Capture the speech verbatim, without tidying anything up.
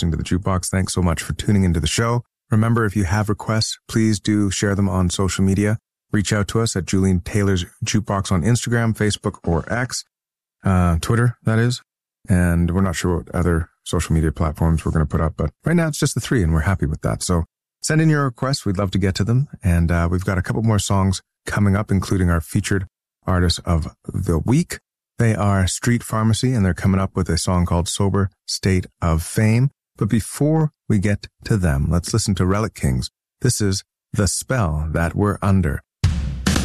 listening to The Jukebox. Thanks so much for tuning into the show. Remember, if you have requests, please do share them on social media. Reach out to us at Julian Taylor's Jukebox on Instagram, Facebook, or X, uh, Twitter, that is. And we're not sure what other social media platforms we're going to put up, but right now it's just the three and we're happy with that. So send in your requests. We'd love to get to them. And uh, we've got a couple more songs coming up, including our featured artist of the week. They are Street Pharmacy, and they're coming up with a song called Sober State of Fame. But before we get to them, let's listen to Relic Kings. This is The Spell That We're Under.